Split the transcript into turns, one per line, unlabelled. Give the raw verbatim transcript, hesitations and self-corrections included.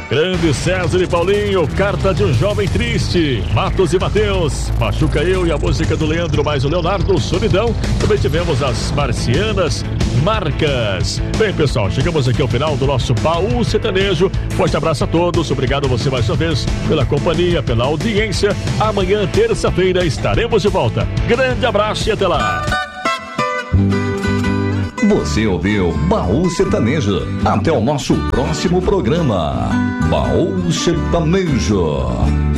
Grande César e Paulinho, Carta de um Jovem Triste, Matos e Mateus, Machuca Eu e a música do Leandro mais o Leonardo, Solidão. Também tivemos as Marcianas, Marcas. Bem, pessoal, chegamos aqui ao final do nosso Baú Sertanejo. Forte abraço a todos, obrigado a você mais uma vez pela companhia, pela audiência. Amanhã, terça-feira, estaremos de volta. Grande abraço e até lá.
Você ouviu Baú Sertanejo. Até o nosso próximo programa. Baú Sertanejo.